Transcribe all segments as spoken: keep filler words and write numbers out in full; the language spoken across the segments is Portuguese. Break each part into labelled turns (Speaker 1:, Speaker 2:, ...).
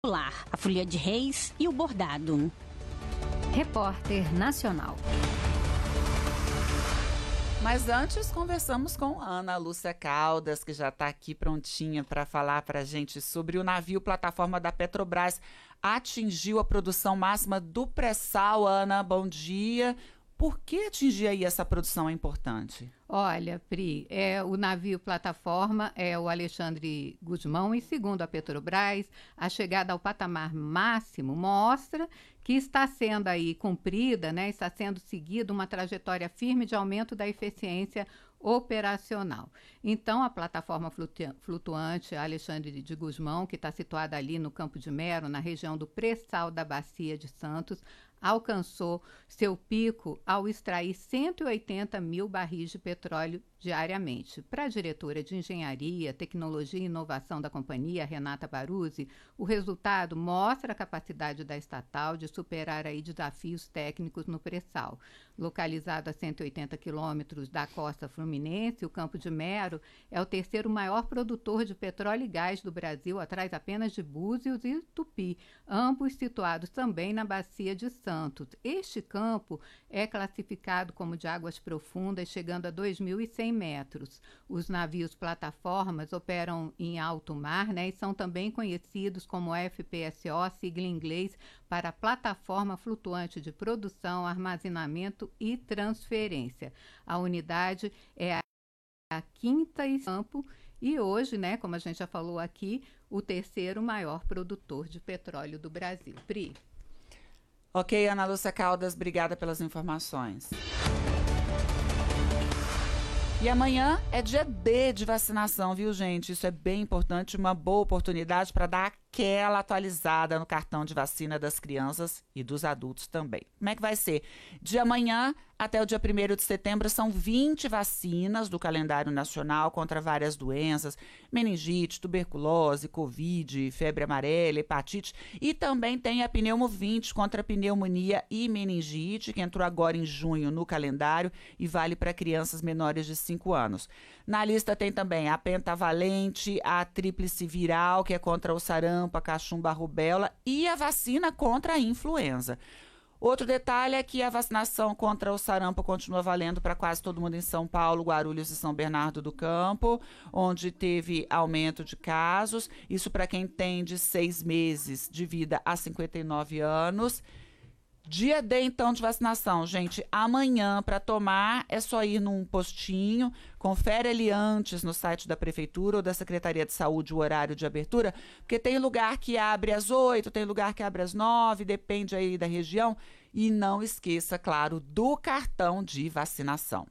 Speaker 1: a folia de reis e o bordado.
Speaker 2: Repórter Nacional.
Speaker 3: Mas antes conversamos com Ana Lúcia Caldas, que já está aqui prontinha para falar para a gente sobre o navio plataforma da Petrobras. Atingiu a produção máxima do pré-sal. Ana, bom dia. Por que atingir aí essa produção é importante?
Speaker 2: Olha, Pri, é, o navio plataforma é o Alexandre Gusmão e, segundo a Petrobras, a chegada ao patamar máximo mostra que está sendo aí cumprida, né, está sendo seguida uma trajetória firme de aumento da eficiência operacional. Então, a plataforma flutu- flutuante Alexandre de Gusmão, que está situada ali no Campo de Mero, na região do pré-sal da Bacia de Santos, alcançou seu pico ao extrair cento e oitenta mil barris de petróleo diariamente. Para a diretora de Engenharia, Tecnologia e Inovação da companhia, Renata Baruzzi, o resultado mostra a capacidade da estatal de superar aí desafios técnicos no pré-sal. Localizado a cento e oitenta quilômetros da costa fluminense, o Campo de Mero é o terceiro maior produtor de petróleo e gás do Brasil, atrás apenas de Búzios e Tupi, ambos situados também na Bacia de Santos. Este campo é classificado como de águas profundas, chegando a dois mil e cem metros. Os navios plataformas operam em alto mar, né, e são também conhecidos como F P S O, sigla em inglês para Plataforma Flutuante de Produção, Armazenamento e Transferência. A unidade é a quinta em campo e hoje, né, como a gente já falou aqui, o terceiro maior produtor de petróleo do Brasil. Pri.
Speaker 3: Ok, Ana Lúcia Caldas, obrigada pelas informações. E amanhã é dia D de vacinação, viu, gente? Isso é bem importante, uma boa oportunidade para dar aquela atualizada no cartão de vacina das crianças e dos adultos também. Como é que vai ser? De amanhã até o dia primeiro de setembro são vinte vacinas do calendário nacional contra várias doenças, meningite, tuberculose, covid, febre amarela, hepatite, e também tem a pneumo vinte contra pneumonia e meningite, que entrou agora em junho no calendário e vale para crianças menores de cinco anos. Na lista tem também a pentavalente, a tríplice viral, que é contra o sarampo, a cachumba, a rubéola, e a vacina contra a influenza. Outro detalhe é que a vacinação contra o sarampo continua valendo para quase todo mundo em São Paulo, Guarulhos e São Bernardo do Campo, onde teve aumento de casos. Isso para quem tem de seis meses de vida a cinquenta e nove anos. Dia D, então, de vacinação, gente. Amanhã, para tomar, é só ir num postinho, confere ali antes no site da Prefeitura ou da Secretaria de Saúde o horário de abertura, porque tem lugar que abre às oito, tem lugar que abre às nove, depende aí da região. E não esqueça, claro, do cartão de vacinação.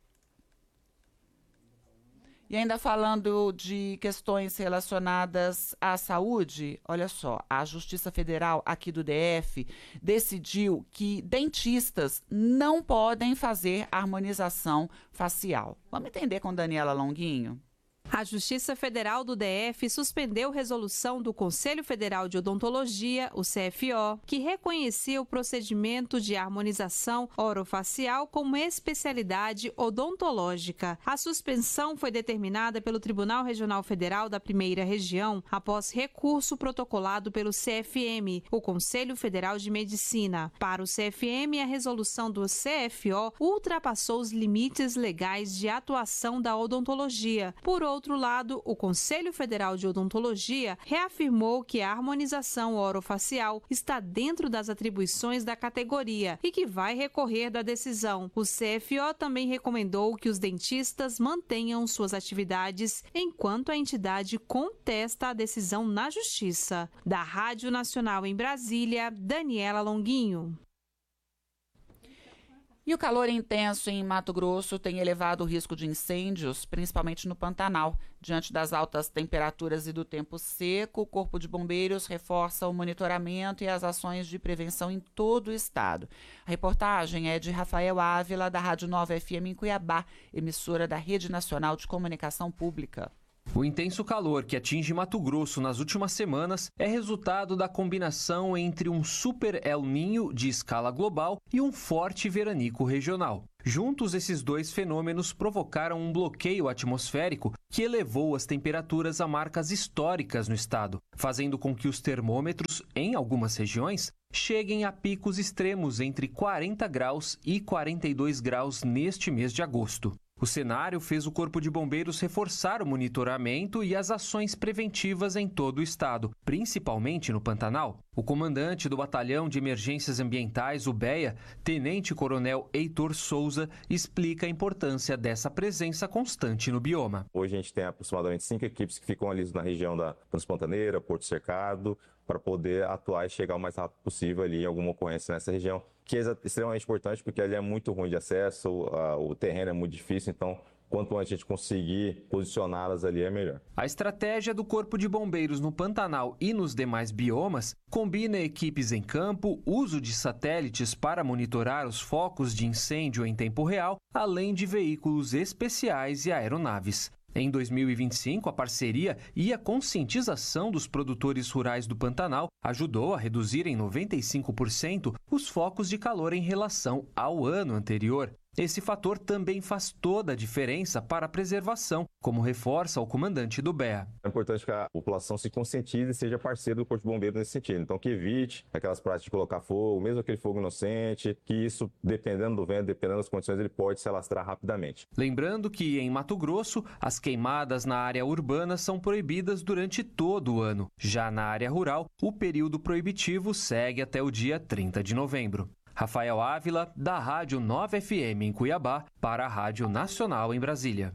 Speaker 3: E ainda falando de questões relacionadas à saúde, olha só, a Justiça Federal aqui do D F decidiu que dentistas não podem fazer harmonização facial. Vamos entender com Daniela Longuinho?
Speaker 4: A Justiça Federal do D F suspendeu resolução do Conselho Federal de Odontologia, o C F O, que reconhecia o procedimento de harmonização orofacial como especialidade odontológica. A suspensão foi determinada pelo Tribunal Regional Federal da Primeira Região após recurso protocolado pelo C F M, o Conselho Federal de Medicina. Para o C F M, a resolução do C F O ultrapassou os limites legais de atuação da odontologia. Por outro outro lado, o Conselho Federal de Odontologia reafirmou que a harmonização orofacial está dentro das atribuições da categoria e que vai recorrer da decisão. O C F O também recomendou que os dentistas mantenham suas atividades enquanto a entidade contesta a decisão na Justiça. Da Rádio Nacional em Brasília, Daniela Longuinho.
Speaker 3: E o calor intenso em Mato Grosso tem elevado o risco de incêndios, principalmente no Pantanal. Diante das altas temperaturas e do tempo seco, o Corpo de Bombeiros reforça o monitoramento e as ações de prevenção em todo o estado. A reportagem é de Rafael Ávila, da Rádio Nova F M em Cuiabá, emissora da Rede Nacional de Comunicação Pública.
Speaker 5: O intenso calor que atinge Mato Grosso nas últimas semanas é resultado da combinação entre um super El Niño de escala global e um forte veranico regional. Juntos, esses dois fenômenos provocaram um bloqueio atmosférico que elevou as temperaturas a marcas históricas no estado, fazendo com que os termômetros, em algumas regiões, cheguem a picos extremos entre quarenta graus e quarenta e dois graus neste mês de agosto. O cenário fez o Corpo de Bombeiros reforçar o monitoramento e as ações preventivas em todo o estado, principalmente no Pantanal. O comandante do Batalhão de Emergências Ambientais, o BEA, Tenente-Coronel Heitor Souza, explica a importância dessa presença constante no bioma.
Speaker 6: Hoje a gente tem aproximadamente cinco equipes que ficam ali na região da Transpantaneira, Porto Cercado, para poder atuar e chegar o mais rápido possível ali em alguma ocorrência nessa região, que é extremamente importante porque ali é muito ruim de acesso, o terreno é muito difícil, então quanto antes a gente conseguir posicioná-las ali é melhor.
Speaker 5: A estratégia do Corpo de Bombeiros no Pantanal e nos demais biomas combina equipes em campo, uso de satélites para monitorar os focos de incêndio em tempo real, além de veículos especiais e aeronaves. Em dois mil e vinte e cinco, a parceria e a conscientização dos produtores rurais do Pantanal ajudou a reduzir em noventa e cinco por cento os focos de calor em relação ao ano anterior. Esse fator também faz toda a diferença para a preservação, como reforça o comandante do BEA.
Speaker 6: É importante que a população se conscientize e seja parceiro do Corpo de Bombeiros nesse sentido. Então, que evite aquelas práticas de colocar fogo, mesmo aquele fogo inocente, que isso, dependendo do vento, dependendo das condições, ele pode se alastrar rapidamente.
Speaker 5: Lembrando que, em Mato Grosso, as queimadas na área urbana são proibidas durante todo o ano. Já na área rural, o período proibitivo segue até o dia trinta de novembro. Rafael Ávila, da Rádio nove F M em Cuiabá, para a Rádio Nacional em Brasília.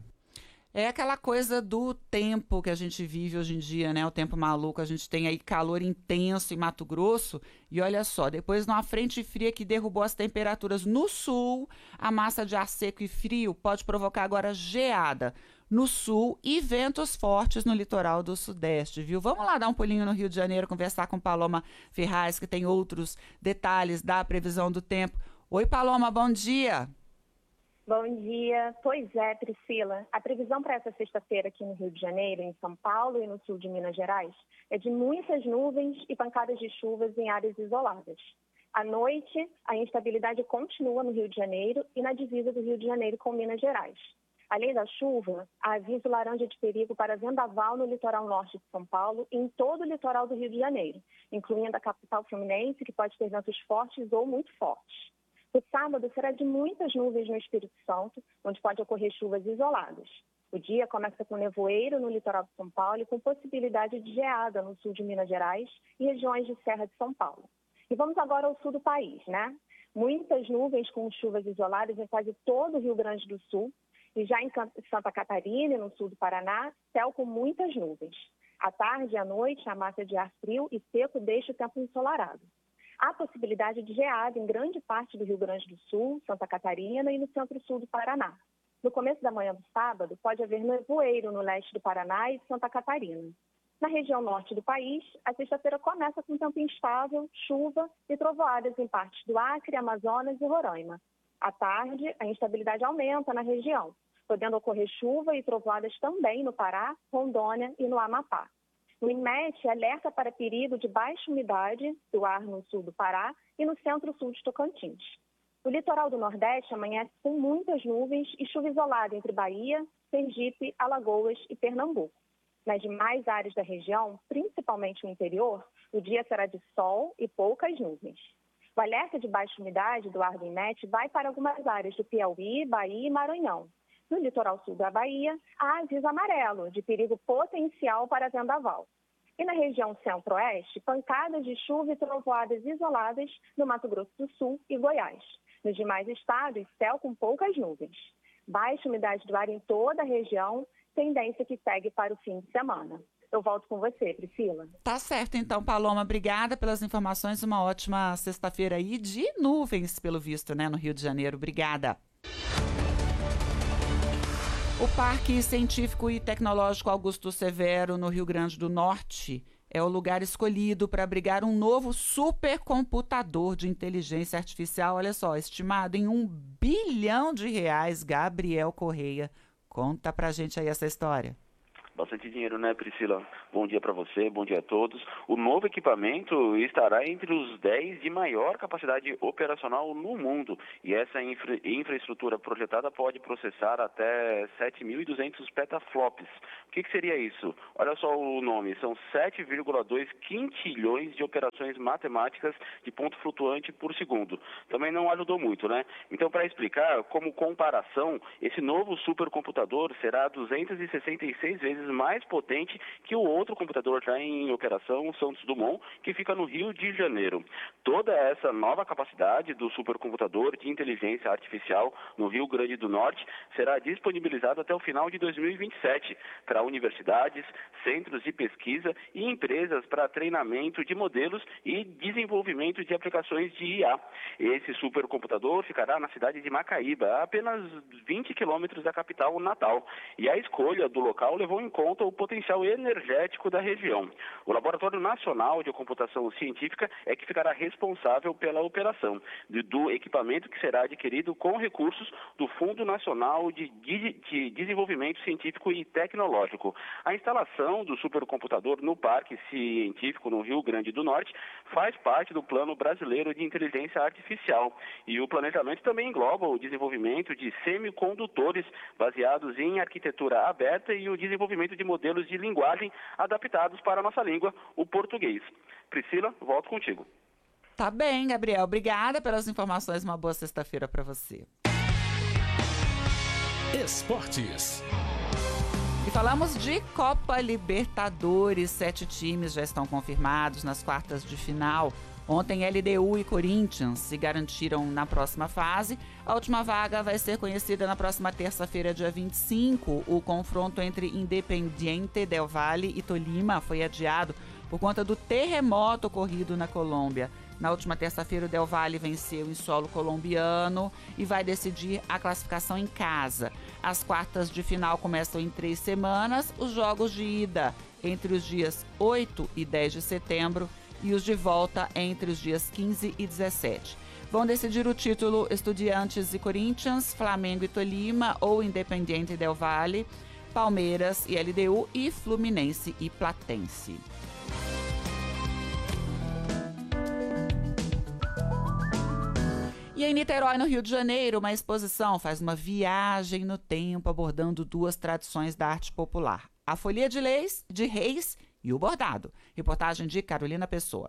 Speaker 3: É aquela coisa do tempo que a gente vive hoje em dia, né? O tempo maluco, a gente tem aí calor intenso em Mato Grosso. E olha só, depois de uma frente fria que derrubou as temperaturas no sul, a massa de ar seco e frio pode provocar agora geada no sul e ventos fortes no litoral do sudeste, viu? Vamos lá dar um pulinho no Rio de Janeiro, conversar com Paloma Ferraz, que tem outros detalhes da previsão do tempo. Oi, Paloma, bom dia.
Speaker 7: Bom dia. Pois é, Priscila. A previsão para essa sexta-feira aqui no Rio de Janeiro, em São Paulo e no sul de Minas Gerais é de muitas nuvens e pancadas de chuvas em áreas isoladas. À noite, a instabilidade continua no Rio de Janeiro e na divisa do Rio de Janeiro com Minas Gerais. Além da chuva, há aviso laranja de perigo para vendaval no litoral norte de São Paulo e em todo o litoral do Rio de Janeiro, incluindo a capital fluminense, que pode ter ventos fortes ou muito fortes. O sábado será de muitas nuvens no Espírito Santo, onde pode ocorrer chuvas isoladas. O dia começa com nevoeiro no litoral de São Paulo e com possibilidade de geada no sul de Minas Gerais e regiões de Serra de São Paulo. E vamos agora ao sul do país, né? Muitas nuvens com chuvas isoladas em quase todo o Rio Grande do Sul, e já em Santa Catarina e no sul do Paraná, céu com muitas nuvens. À tarde e à noite, a massa de ar frio e seco deixa o tempo ensolarado. Há possibilidade de geada em grande parte do Rio Grande do Sul, Santa Catarina e no centro-sul do Paraná. No começo da manhã do sábado, pode haver nevoeiro no leste do Paraná e de Santa Catarina. Na região norte do país, a sexta-feira começa com tempo instável, chuva e trovoadas em partes do Acre, Amazonas e Roraima. À tarde, a instabilidade aumenta na região, podendo ocorrer chuva e trovoadas também no Pará, Rondônia e no Amapá. O INMET alerta para perigo de baixa umidade do ar no sul do Pará e no centro-sul de Tocantins. O litoral do Nordeste amanhece com muitas nuvens e chuva isolada entre Bahia, Sergipe, Alagoas e Pernambuco. Nas demais áreas da região, principalmente no interior, o dia será de sol e poucas nuvens. O alerta de baixa umidade do ar do INMET vai para algumas áreas do Piauí, Bahia e Maranhão. No litoral sul da Bahia, há aviso amarelo de perigo potencial para vendaval. E na região centro-oeste, pancadas de chuva e trovoadas isoladas no Mato Grosso do Sul e Goiás. Nos demais estados, céu com poucas nuvens. Baixa umidade do ar em toda a região, tendência que segue para o fim de semana. Eu volto com você, Priscila.
Speaker 3: Tá certo, então, Paloma. Obrigada pelas informações. Uma ótima sexta-feira aí de nuvens, pelo visto, né, no Rio de Janeiro. Obrigada. O Parque Científico e Tecnológico Augusto Severo, no Rio Grande do Norte, é o lugar escolhido para abrigar um novo supercomputador de inteligência artificial, olha só, estimado em um bilhão de reais. Gabriel Correia, conta pra gente aí essa história.
Speaker 8: Bastante dinheiro, né, Priscila? Bom dia para você, bom dia a todos. O novo equipamento estará entre os dez de maior capacidade operacional no mundo. E essa infra infraestrutura projetada pode processar até sete mil e duzentos petaflops. O que, que seria isso? Olha só o nome, são sete vírgula dois quintilhões de operações matemáticas de ponto flutuante por segundo. Também não ajudou muito, né? Então, para explicar, como comparação, esse novo supercomputador será duzentas e sessenta e seis vezes mais potente que o outro computador já em operação, Santos Dumont, que fica no Rio de Janeiro. Toda essa nova capacidade do supercomputador de inteligência artificial no Rio Grande do Norte será disponibilizada até o final de dois mil e vinte e sete para universidades, centros de pesquisa e empresas para treinamento de modelos e desenvolvimento de aplicações de I A. Esse supercomputador ficará na cidade de Macaíba, a apenas vinte quilômetros da capital Natal. E a escolha do local levou em conta o potencial energético da região. O Laboratório Nacional de Computação Científica é que ficará responsável pela operação do equipamento, que será adquirido com recursos do Fundo Nacional de, de Desenvolvimento Científico e Tecnológico. A instalação do supercomputador no Parque Científico no Rio Grande do Norte faz parte do Plano Brasileiro de Inteligência Artificial. E o planejamento também engloba o desenvolvimento de semicondutores baseados em arquitetura aberta e o desenvolvimento de modelos de linguagem adaptados para a nossa língua, o português. Priscila, volto contigo.
Speaker 3: Tá bem, Gabriel. Obrigada pelas informações. Uma boa sexta-feira para você.
Speaker 9: Esportes.
Speaker 3: E falamos de Copa Libertadores. Sete times já estão confirmados nas quartas de final. Ontem, L D U e Corinthians se garantiram na próxima fase. A última vaga vai ser conhecida na próxima terça-feira, dia vinte e cinco. O confronto entre Independiente del Valle e Tolima foi adiado por conta do terremoto ocorrido na Colômbia. Na última terça-feira, o Del Valle venceu em solo colombiano e vai decidir a classificação em casa. As quartas de final começam em três semanas. Os jogos de ida entre os dias oito e dez de setembro e os de volta entre os dias quinze e dezessete. Vão decidir o título Estudiantes e Corinthians, Flamengo e Tolima ou Independiente del Valle, Palmeiras e L D U e Fluminense e Platense. E em Niterói, no Rio de Janeiro, uma exposição faz uma viagem no tempo abordando duas tradições da arte popular: a folia de leis, de reis e o bordado. Reportagem de Carolina Pessoa.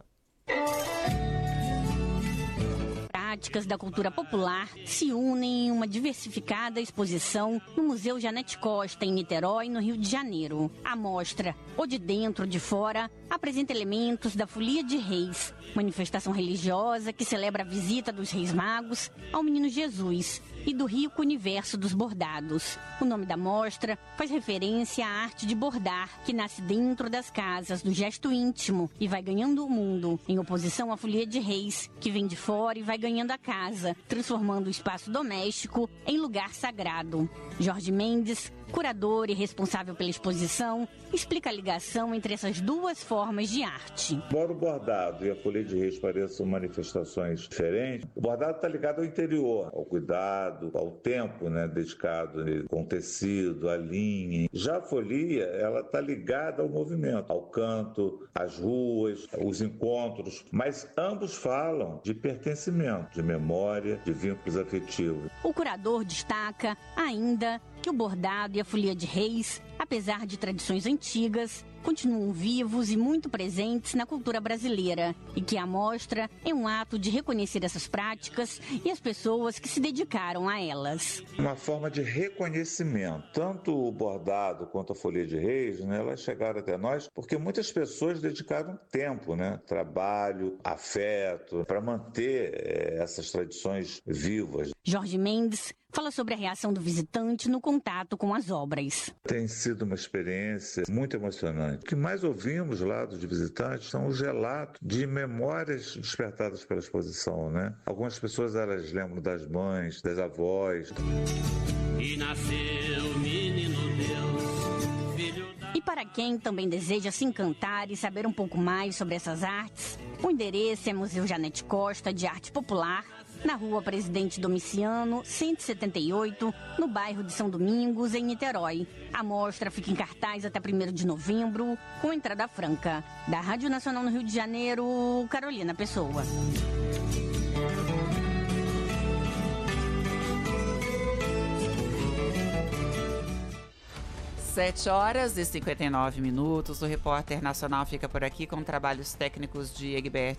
Speaker 1: Práticas da cultura popular se unem em uma diversificada exposição no Museu Janete Costa, em Niterói, no Rio de Janeiro. A mostra, ou de dentro ou de fora, apresenta elementos da Folia de Reis, manifestação religiosa que celebra a visita dos Reis Magos ao Menino Jesus e do rico universo dos bordados. O nome da mostra faz referência à arte de bordar, que nasce dentro das casas, do gesto íntimo, e vai ganhando o mundo, em oposição à Folia de Reis, que vem de fora e vai ganhando a casa, transformando o espaço doméstico em lugar sagrado. Jorge Mendes, curador e responsável pela exposição, explica a ligação entre essas duas formas de arte.
Speaker 10: Embora o bordado e a folia de reis pareçam manifestações diferentes, o bordado está ligado ao interior, ao cuidado, ao tempo, né, dedicado com tecido, à linha. Já a folia, ela está ligada ao movimento, ao canto, às ruas, aos encontros, mas ambos falam de pertencimento, de memória, de vínculos afetivos.
Speaker 1: O curador destaca ainda que o bordado e a folia de reis, apesar de tradições antigas, continuam vivos e muito presentes na cultura brasileira, e que a mostra é um ato de reconhecer essas práticas e as pessoas que se dedicaram a elas.
Speaker 10: Uma forma de reconhecimento. Tanto o bordado quanto a folia de reis, né, elas chegaram até nós porque muitas pessoas dedicaram tempo, né, trabalho, afeto, para manter é, essas tradições vivas.
Speaker 1: Jorge Mendes fala sobre a reação do visitante no contato com as obras.
Speaker 10: Tem sido uma experiência muito emocionante. O que mais ouvimos lá dos visitantes são os relatos de memórias despertadas pela exposição, né? Algumas pessoas, elas lembram das mães, das avós.
Speaker 11: E nasceu menino Deus, filho da...
Speaker 1: E para quem também deseja se encantar e saber um pouco mais sobre essas artes, o endereço é Museu Janete Costa de Arte Popular, na Rua Presidente Domiciano, cento e setenta e oito, no bairro de São Domingos, em Niterói. A mostra fica em cartaz até primeiro de novembro, com entrada franca. Da Rádio Nacional no Rio de Janeiro, Carolina Pessoa.
Speaker 3: Sete horas e cinquenta e nove minutos. O Repórter Nacional fica por aqui com trabalhos técnicos de Egberto